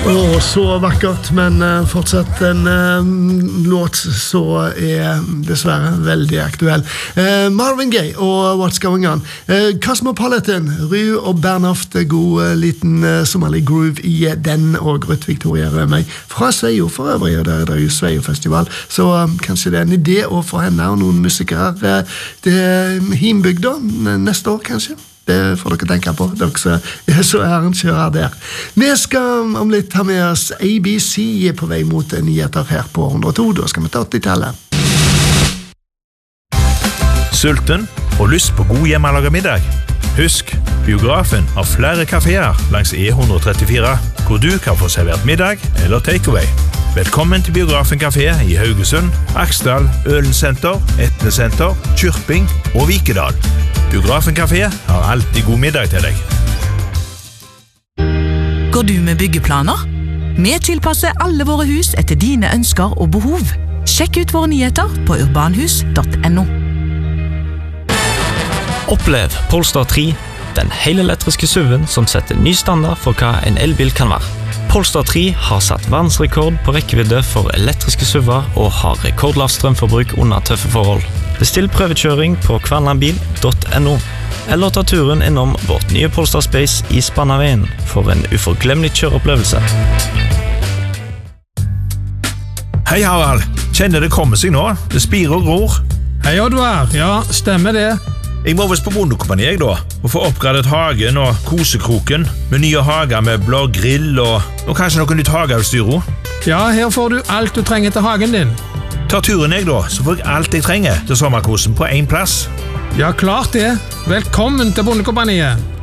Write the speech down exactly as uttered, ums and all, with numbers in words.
Åh, så vakkert, men uh, fortsatt en uh, låt så er dessverre veldig aktuell. Uh, Marvin Gaye og What's Going On. Uh, Cosmopolitan, Ru og Bernhoft, god uh, liten uh, sommerlig groove i uh, den, og Ruth Victoria Rømøy fra Sveio for øvrig, og der er det jo Sveio Festival, så uh, kanskje det er en idé å få henne og noen musikere uh, til Himbygda neste år, kanskje. Det får dere tenke på, dere som er så arrangører der. Vi skal om litt ha med oss A B C på vei mot nyheter her på hundre og to, da skal vi ta åttitallet. Sulten og lyst på god hjemmelaget middag? Husk, biografen har flere kaféer langs E ett trettiofyra, hvor du kan få servert middag eller takeaway. Velkommen til Biografen Café i Haugesund, Aksdal, Ølensenter, Etnesenter, Kyrping og Vikedal. Biografen Café har alltid god middag til deg. Går du med byggeplaner? Vi tilpasser alle våre hus etter dine ønsker og behov. Sjekk ut våre nyheter på urbanhus punktum no. Opplev Polestar tre, den helelektriske S U V-en som setter ny standard for hva en elbil kan være. Polestar tre har satt verdensrekord på rekkevidde for elektriske S U V-er og har rekordlavt strømforbruk under tøffe forhold. Bestill prøvekjøring på kvernabil punktum no, eller ta turen innom vårt nye Polestar Space i Spannaveien for en uforglemmelig kjøreopplevelse. Hei Harald, kjenner det kommer seg nå? Det spirer og gror. Hei Oddvar, ja, stemmer det. Jeg må vist på bondekompani jeg da, og få oppgradet hagen og kosekroken, med nye hagemøbler, grill og, og kanskje noe nytt hageutstyr. Ja, her får du alt du trenger til hagen din. Ta turen jeg da, så får jeg alt jeg trenger til sommerkosen på en plass. Ja, klart det. Velkommen til bondekompaniet.